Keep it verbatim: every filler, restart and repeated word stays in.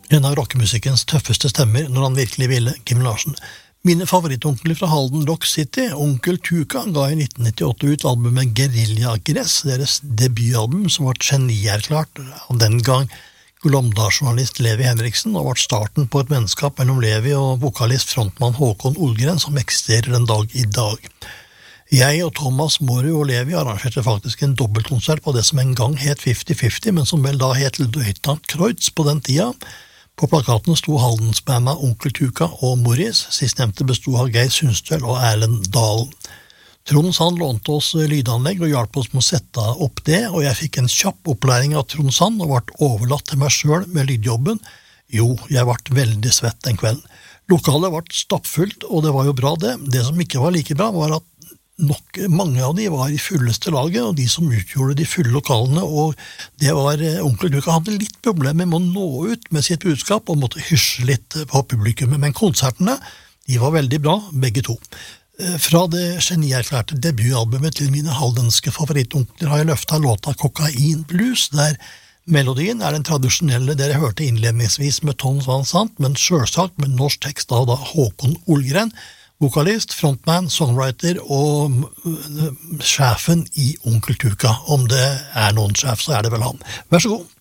En av rockemusikkens tøffeste stemmer når han virkelig ville, Kim Larsen. Mine favorittonkler fra Halden Rock City, Onkel Tuka, ga i nitten nittiåtte ut albumet Guerilla Gress, deres debutalbum som var genierklært av den gang Glåmdalsjournalist Levi Henriksen, og var starten på et vennskap mellom Levi og vokalist frontmann Håkon Olgren som eksisterer den dag i dag. Jeg og Thomas Mårud og Levi arrangerte faktisk en dobbeltkonsert på det som en gang het fifty fifty, men som vel da het Løytnant Kreutz på den tida. På plakaten sto Haldensbanda Onkel Tuka og Morris, sistnevnte bestod av Geir Sundstøl og Erlend Dahl. Trond Sand lånte oss lydanlegg og hjalp oss med å sette opp det, og jeg fikk en kjapp opplæring av Trond Sand og ble overlatt til meg selv med lydjobben. Jo, jeg ble veldig svett den kvelden. Lokalet ble stappfullt, og det var jo bra det. Det som ikke var like bra var at nok mange av de var i fulleste laget, og de som utgjorde de fulle lokalene, og det var Onkel Tuka hadde litt problemer med å nå ut med sitt budskap og måtte hysje litt på publikummet, men konsertene, de var veldig bra, begge to. Fra det genierklærte debutalbumet til mine haldenske favorittonkler har jeg løftet låta Kokain Blues, der melodien er den tradisjonelle dere hørte innledningsvis med Tom Van Sant, men selvsagt med norsk tekst av da Håkon Olgren, vokalist, frontman, songwriter og sjefen i Onkel Tuka. Om det er noen sjef, så er det vel han. Vær så god.